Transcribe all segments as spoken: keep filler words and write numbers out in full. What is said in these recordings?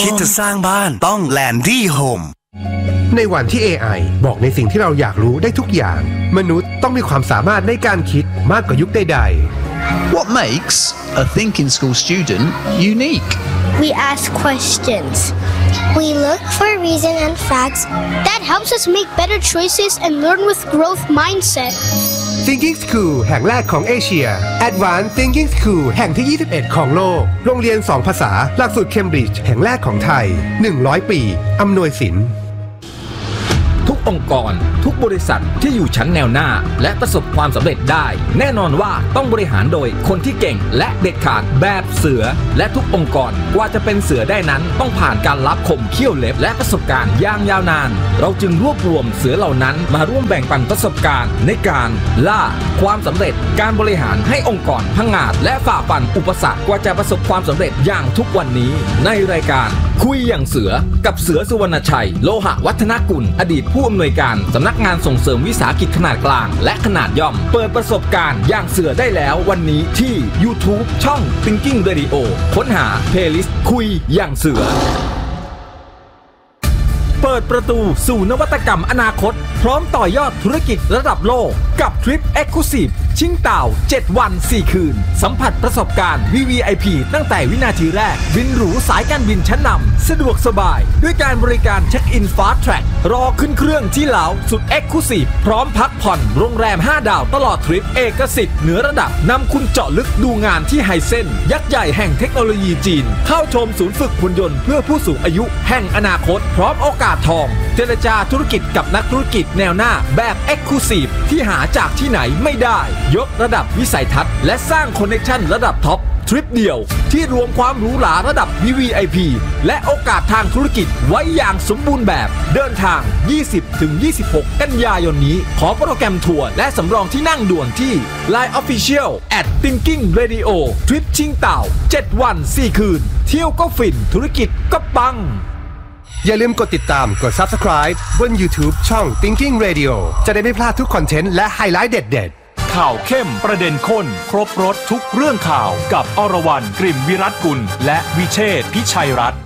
คิดจะสร้างบ้านต้อง Landy Home ในวันที่ เอ ไอ บอกในสิ่งที่เราอยากรู้ได้ทุกอย่างมนุษย์ต้องมีความสามารถในการคิดมากกว่ายุคใดๆ What makes a thinking school student unique? We ask questions. We look for reason and facts that helps us make better choices and learn with growth mindset. Thinking School แห่งแรกของเอเชีย Advanced Thinking School แห่งที่ยี่สิบเอ็ดของโลกโรงเรียนสองภาษาหลักสูตรเคมบริดจ์แห่งแรกของไทยหนึ่งร้อยปีอำนวยสินทุกองค์กรทุกบริษัทที่อยู่ชั้นแนวหน้าและประสบความสำเร็จได้แน่นอนว่าต้องบริหารโดยคนที่เก่งและเด็ดขาดแบบเสือและทุกองค์กรกว่าจะเป็นเสือได้นั้นต้องผ่านการรับคมเขี้ยวเล็บและประสบการณ์อย่างยาวนานเราจึงรวบรวมเสือเหล่านั้นมาร่วมแบ่งปันประสบการณ์ในการล่าความสำเร็จการบริหารให้องค์กรพังงาดและฝ่าฟันอุปสรรคกว่าจะประสบความสำเร็จอย่างทุกวันนี้ในรายการคุยอย่างเสือกับเสือสุวรรณชัยโลหะวัฒนกุลอดีตผู้อำนวยการสำนักงานส่งเสริมวิสาหกิจขนาดกลางและขนาดย่อมเปิดประสบการณ์อย่างเสือได้แล้ววันนี้ที่ YouTube ช่อง Thinking Radio ค้นหา Playlist คุยอย่างเสือเปิดประตูสู่นวัตกรรมอนาคตพร้อมต่อยอดธุรกิจระดับโลกกับทริป Exclusive ชิงเต่าเจ็ดวันสี่คืนสัมผัสประสบการณ์ วี วี ไอ พี ตั้งแต่วินาทีแรกบินหรูสายการบินชั้นนำสะดวกสบายด้วยการบริการเช็คอิน Fast Track รอขึ้นเครื่องที่เหลาสุด Exclusive พร้อมพักผ่อนโรงแรมห้าดาวตลอดทริปเอกสิทธิ์เหนือระดับนำคุณเจาะลึกดูงานที่ไฮเซนยักษ์ใหญ่แห่งเทคโนโลยีจีนเข้าชมศูนย์ฝึกหุ่นยนต์เพื่อผู้สูงอายุแห่งอนาคตพร้อมโอกาสทองเจรจาธุรกิจกับนักธุรกิจแนวหน้าแบบ Exclusive ที่หาจากที่ไหนไม่ได้ยกระดับวิสัยทัศน์และสร้างคอนเนคชั่นระดับท็อปทริปเดียวที่รวมความหรูหราระดับ วี วี ไอ พี และโอกาสทางธุรกิจไว้อย่างสมบูรณ์แบบเดินทาง ยี่สิบถึงยี่สิบหก กันยายนนี้ขอโปรแกรมทัวร์และสำรองที่นั่งด่วนที่ ไลน์ Official แอท Thinking Radio ทริปชิงเต่าเจ็ดวันสี่คืนเที่ยวก็ฟินธุรกิจก็ปังอย่าลืมกดติดตามกด Subscribe บน YouTube ช่อง Thinking Radio จะได้ไม่พลาดทุกคอนเทนต์และไฮไลท์เด็ดๆข่าวเข้มประเด็นข้นครบรสทุกเรื่องข่าวกับอรวรรณกลิ่นวิรัตกุลและวิเชษฐ์พิชัยรัตน์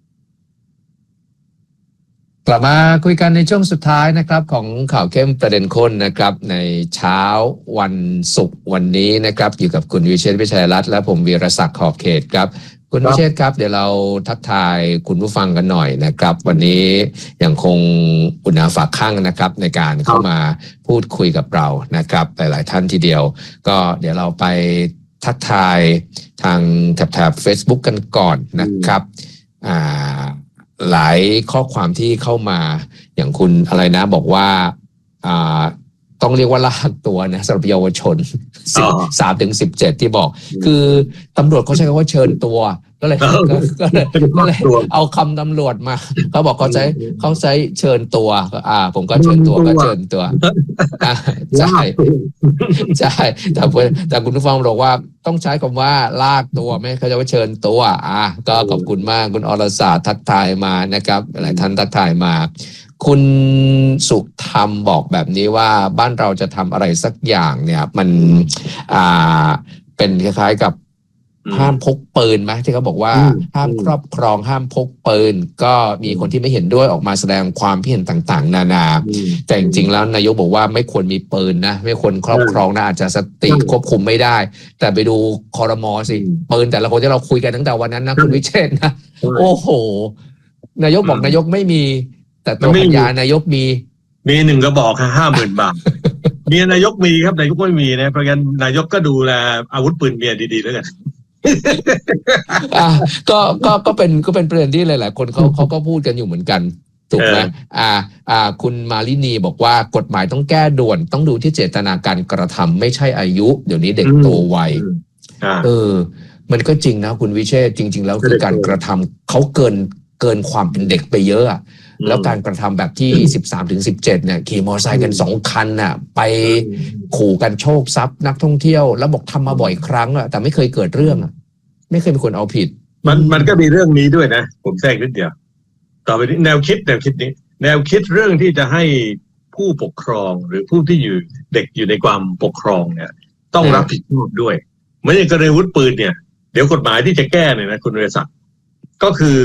กลับมาคุยกันในช่วงสุดท้ายนะครับของข่าวเข้มประเด็นข้นนะครับในเช้าวันศุกร์วันนี้นะครับอยู่กับคุณวิเชษฐ์พิชัยรัตน์และผมวีรศักดิ์ขอบเขตครับคุณวิเชษฐ์ครับเดี๋ยวเราทักทายคุณผู้ฟังกันหน่อยนะครับวันนี้ยังคงอุ่นหนาฝากข้างนะครับในการเข้ามาพูดคุยกับเรานะครับหลายๆท่านทีเดียวก็เดี๋ยวเราไปทักทายทางแถบๆ Facebook กันก่อนนะครับอ่าหลายข้อความที่เข้ามาอย่างคุณอะไรนะบอกว่าอ่าต้องเรียกว่าลากตัวนะสำหรับเยาวชนสามถึงสิบเจ็ดที่บอกคือตำรวจเขาใช้คำว่าเชิญตัวก็เลยก็เลยก็เลยเอาคำตำรวจมาเขาบอกเขาใช้เขาใช้เชิญตัวอ่าผมก็เชิญตัวก็เชิญตัวใช่ใช่แต่แต่คุณผู้ฟังบอกว่าต้องใช้คำว่าลากตัวไม่เขาจะว่าเชิญตัวอ่าก็ขอบคุณมากคุณอรศาสตร์ทักทายมานะครับหลายท่านทักทายมาคุณสุธรรมบอกแบบนี้ว่าบ้านเราจะทำอะไรสักอย่างเนี่ยมันอ่าเป็นคล้ายๆกับห้ามพกปืนไหมที่เขาบอกว่าห้ามครอบครองห้ามพกปืนก็มีคนที่ไม่เห็นด้วยออกมาแสดงความคิดเห็นต่างๆนานาแต่จริงๆแล้วนายกบอกว่าไม่ควรมีปืนนะไม่ควรครอบครองนะอาจจะสติควบคุมไม่ได้แต่ไปดูครม.สิปืนแต่ละคนที่เราคุยกันตั้งแต่วันนั้นนะคุณวิเชษฐ์นะโอ้โหนายกบอกนายกไม่มีแต่ตัวปัญญานายกมีมีหนึ่งกระบอกค่ะห้าหมื่นบาทเมียนายกมีครับนายกไม่มีนะเพราะงั้นนายกก็ดูแลอาวุธปืนเมียดีๆแล้วกันอ่าก็ก็ก็เป็นก็เป็นประเด็นที่หลายๆคนเขาเขาก็พูดกันอยู่เหมือนกันถูกไหมอ่าอ่าคุณมาลินีบอกว่ากฎหมายต้องแก้ด่วนต้องดูที่เจตนาการกระทำไม่ใช่อายุเดี๋ยวนี้เด็กโตไวเออมันก็จริงนะคุณวิเชษฐ์จริงๆแล้วคือการกระทำเขาเกินเกินความเป็นเด็กไปเยอะอะแล้วการกระทำแบบที่ สิบสามถึงสิบเจ็ด เนี่ยขี่มอเตอร์ไซค์กันสองคันน่ะไปขู่กันโชคทรัพย์นักท่องเที่ยวแล้วบอกทำมาบ่อยครั้งอะแต่ไม่เคยเกิดเรื่องอะไม่เคยมีคนเอาผิดมันมันก็มีเรื่องนี้ด้วยนะผมแทรกนิดเดียวต่อไปนี้แนวคิดแนวคิดนี้แนวคิดเรื่องที่จะให้ผู้ปกครองหรือผู้ที่อยู่เด็กอยู่ในความปกครองเนี่ยต้องรับผิดชอบด้วยไม่ใช่กรณีอาวุธปืนเนี่ยเดี๋ยวกฎหมายที่จะแก้เนี่ยนะคุณเรศักดิ์ก็คือ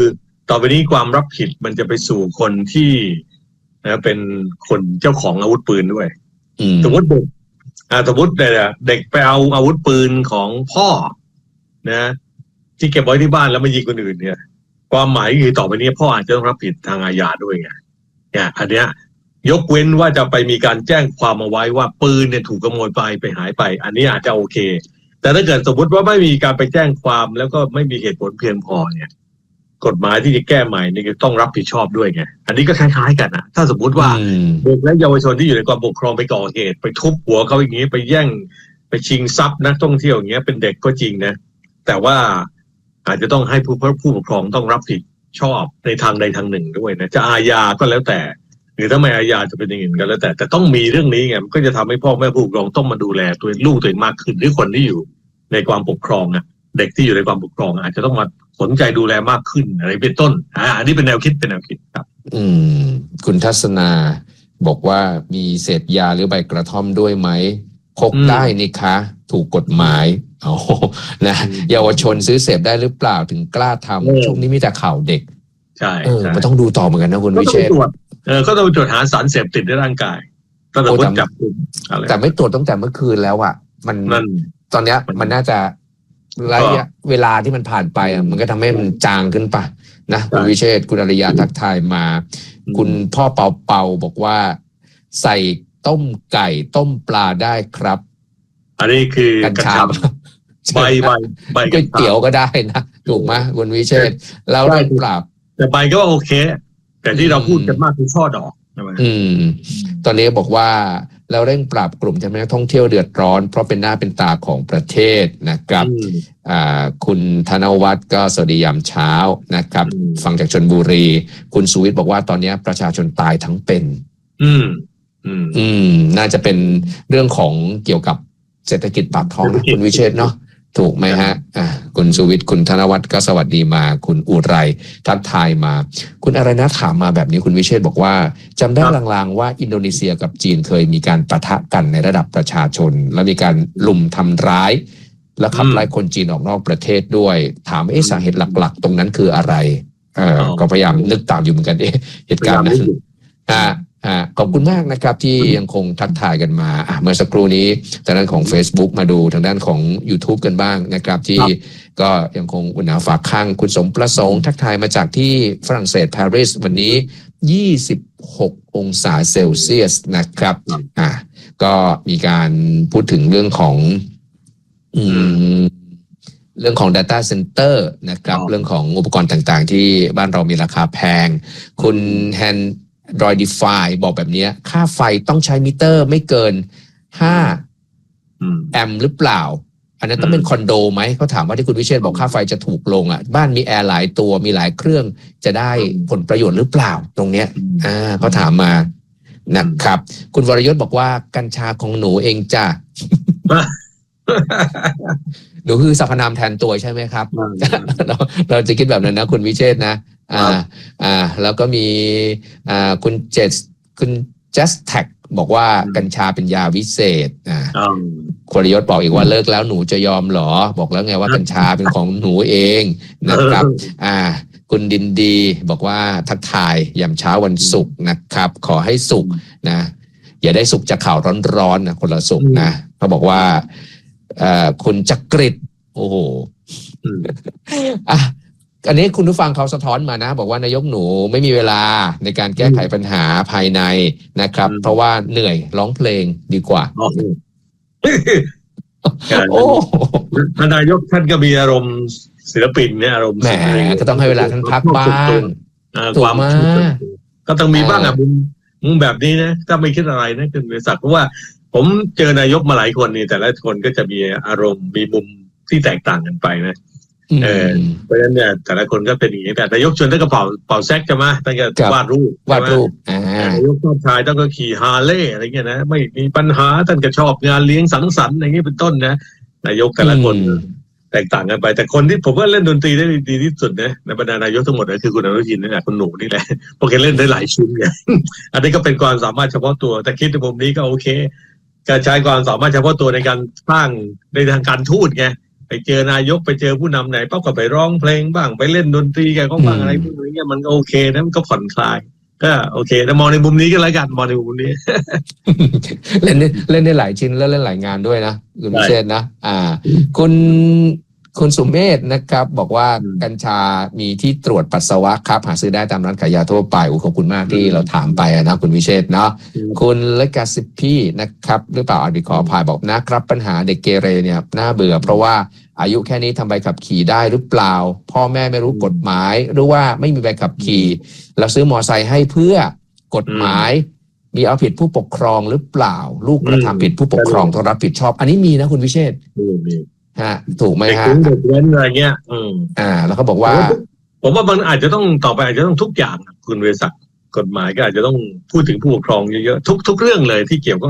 ต่อไปนี้ความรับผิดมันจะไปสู่คนที่นะเป็นคนเจ้าของอาวุธปืนด้วยสมมติเด็กอ่าสมมติเด็กไปเอาอาวุธปืนของพ่อนะที่เก็บไว้ที่บ้านแล้วมายิงคนอื่นเนี่ยความหมายคือต่อไปนี้พ่ออาจจะต้องรับผิดทางอาญาด้วยไงเนี่ยอันเนี้ยยกเว้นว่าจะไปมีการแจ้งความเอาไว้ว่าปืนเนี่ยถูกขโมยไปไปหายไปอันนี้อาจจะโอเคแต่ถ้าเกิดสมมติว่าไม่มีการไปแจ้งความแล้วก็ไม่มีเหตุผลเพียงพอเนี่ยกฎหมายที่จะแก้ใหม่นี่ก็ต้องรับผิดชอบด้วยไงอันนี้ก็คล้ายๆกันนะถ้าสมมติว่าเด็กและเยาวชนที่อยู่ในความปกครองไปก่อเหตุไปทุบหัวเขาอย่างนี้ไปแย่งไปชิงทรัพย์นักท่องเที่ยวอย่างเงี้ยเป็นเด็กก็จริงนะแต่ว่าอาจจะต้องให้ผู้ผู้ปกครองต้องรับผิดชอบในทางใดทางหนึ่งด้วยนะจะอาญาก็แล้วแต่หรือถ้าไม่อาญาจะเป็นอย่างอื่นก็แล้วแต่แต่ต้องมีเรื่องนี้ไงมันก็จะทำให้พ่อแม่ผู้ปกครองต้องมาดูแลตัวลูกตัวเองมากขึ้นหรือคนที่อยู่ในความปกครองอ่ะเด็กที่อยู่ในความปกครองอาจจะต้องมาสนใจดูแลมากขึ้นอะไรเป็นต้นอ่าอันนี้เป็นแนวคิดเป็นแนวคิดครับอืมคุณทัศนาบอกว่ามีเสพยาหรือใบกระท่อมด้วยไหมพกได้นี่คะถูกกฎหมายโอ้นะเยาวชนซื้อเสพได้หรือเปล่าถึงกล้าทำช่วงนี้มีแต่ข่าวเด็กใช่เออมันต้องดูต่อเหมือนกันนะคุณวิเชษฐ์เออก็ต้องตรวจหาสารเสพติดในร่างกายก็ต้องจับกุมอะไรแต่ไม่ตรวจตั้งแต่เมื่อคืนแล้วอ่ะมันตอนเนี้ยมันน่าจะระยะเวลาที่มันผ่านไปอ่ะมันก็ทำให้มันจางขึ้นป่ะนะคุณวิเชษฐ์คุณอริยาทักทายมาคุณพ่อเปาเปาบอกว่าใส่ต้มไก่ต้มปลาได้ครับอันนี้คือกัญชาใบใบใบก๋วยเตี๋ยวก็ได้นะถูกไหมคุณวิเชษฐ์แล้วได้ปรับแต่ใบก็โอเคแต่ที่เราพูดกันมากคือช่อดอกอืมตอนนี้บอกว่าเราเร่งปรับกลุ่มทำให้นักท่องเที่ยวเดือดร้อนเพราะเป็นหน้าเป็นตาของประเทศนะครับอ่าคุณธนวัฒน์ก็สวัสดียามเช้านะครับฟังจากชลบุรีคุณสุวิทย์บอกว่าตอนนี้ประชาชนตายทั้งเป็นอืมอืมอืมน่าจะเป็นเรื่องของเกี่ยวกับเศรษฐกิจปากท้องนะคุณวิเชษฐ์เนาะถูกไหมฮะอ่าคุณสุวิทย์คุณธนวัฒน์ก็สวัสดีมาคุณอุไรทักทายมาคุณอะไรนะถามมาแบบนี้คุณวิเชษฐ์บอกว่าจำได้ลางๆว่าอินโดนีเซียกับจีนเคยมีการปะทะกันในระดับประชาชนแล้วมีการลุมทำร้ายและขับไล่คนจีนออกนอกประเทศด้วยถามเอ๊ะสาเหตุหลักๆตรงนั้นคืออะไรเออก็พยายามนึกตามอยู่เหมือนกันเอ๊ะเหตุการณ์นั้นอ่าอ่าขอบคุณมากนะครับที่ยังคงทักทายกันมาอ่ะเมื่อสักครู่นี้ทางด้านของ Facebook มาดูทางด้านของ YouTube กันบ้างนะครับที่ก็ยังคงอุ่นหนาฝากข้างคุณสมประสงค์ทักทายมาจากที่ฝรั่งเศสปารีสวันนี้ยี่สิบหกองศาเซลเซียสนะครับอ่าก็มีการพูดถึงเรื่องของอืมเรื่องของ data center นะครับเรื่องของอุปกรณ์ต่างๆที่บ้านเรามีราคาแพงคุณแฮนDroidify บอกแบบนี้ค่าไฟต้องใช้มิเตอร์ไม่เกินห้าแอมป์หรือเปล่าอันนั้นต้องเป็นคอนโดไหมเขาถามว่าที่คุณวิเชษฐ์บอกค่าไฟจะถูกลงอ่ะบ้านมีแอร์หลายตัวมีหลายเครื่องจะได้ผลประโยชน์หรือเปล่าตรงเนี้ยอ่าเขาถามมานะครับคุณวรยศบอกว่ากัญชาของหนูเองจ้ะ หนูคือสรรพนามแทนตัวใช่ไหมครับ เราเราจะคิดแบบนั้นนะคุณวิเชษฐ์นะอ่าอ่าแล้วก็มีอ่าคุณเจสคุณเจสแท็กบอกว่ากัญชาเป็นยาวิเศษอ่าคุณยศบอกอีกว่าเลิกแล้วหนูจะยอมหรอบอกแล้วไงว่ากัญชาเป็นของหนูเองนะครับอ่าคุณดินดีบอกว่าทักทายยามเช้าวันศุกร์นะครับขอให้สุขนะอย่าได้สุขจากข่าวร้อนๆนะคนละสุขนะเขาบอกว่าอ่าคุณจักริดโอ้โหอ่ะอันนี้คุณผู้ฟังเขาสะท้อนมานะบอกว่านายกหนูไม่มีเวลาในการแก้ไขปัญหาภายในนะครับเพราะว่าเหนื่อยร้องเพลงดีกว่าโอ้นายกท่านก็มีอารมณ์ศิลปินเนี่ยอารมณ์แหมก็ต้องให้เวลาท่านพักบ้างความก็ต้องมีบ้างอ่ะมุมมุมแบบนี้นะถ้าไม่คิดอะไรนะคุณเวศักดิ์เพราะว่าผมเจอนายกมาหลายคนนี่แต่ละคนก็จะมีอารมณ์มีมุมที่แตกต่างกันไปนะเออเพราะฉะนั้นเนี่ยแต่ละคนก็เป็นอย่างนี้แต่นายกชวนท่านก็เป่าเป่าแซกใช่ไหมท่านก็วาดรูปวาดรูปนายกชอบชายท่านก็ขี่ฮาร์เลย์อะไรเงี้ยนะไม่มีปัญหาท่านก็ชอบงานเลี้ยงสังสรรค์อย่างนี้เป็นต้นนะนายกแต่ละคนแตกต่างกันไปแต่คนที่ผมว่าเล่นดนตรีได้ดีที่สุดนะในบรรดานายกทั้งหมดก็คือคุณอนุทินนี่แหละคุณหนูนี่แหละเพราะแกเล่นได้หลายชิ้นไงอันนี้ก็เป็นความสามารถเฉพาะตัวแต่คิดในมุมนี้ก็โอเคการใช้ความสามารถเฉพาะตัวในการสร้างในทางการทูตไงไปเจอนายกไปเจอผู้นำไหนปั๊บก็ไปร้องเพลงบ้างไปเล่นดนตรีกันก็บ้างอะไรพวกนี้มันก็โอเคนะมันก็ผ่อนคลายก็โอเคแต่มองในมุมนี้ก็แล้วกันมองในมุมนี้เล่นได้เล่นได้หลายชิ้นแล้วเล่นหลายงานด้วยนะคุณพิเชษนะอ่าคุณคุณสุเมธนะครับบอกว่ากัญชามีที่ตรวจปัสสาวะครับหาซื้อได้ตามร้านขายยาทั่วไปขอบคุณมากที่เราถามไปนะคุณวิเชษเนาะคุณเลกาซิพี่นะครับหรือเปล่าอาจจะขออภัยบอกนะครับปัญหาเด็กเกเรเนี่ยน่าเบื่อเพราะว่าอายุแค่นี้ทำใบขับขี่ได้หรือเปล่าพ่อแม่ไม่รู้กฎหมายหรือว่าไม่มีใบขับขี่เราซื้อมอไซค์ให้เพื่อกฎหมายมีเอาผิดผู้ปกครองหรือเปล่าลูกกระทำผิดผู้ปกครองต้องรับผิดชอบอันนี้มีนะคุณวิเชษฮะถูกไหมฮะเด็กเว้นอะไรเงี้ยอืมอ่าแล้วเขาบอกว่าผมว่ามันอาจจะต้องต่อไปอาจจะต้องทุกอย่างคุณเวศักดิ์กฎหมายก็อาจจะต้องพูดถึงผู้ปกครองเยอะๆทุกทุกเรื่องเลยที่เกี่ยวกับ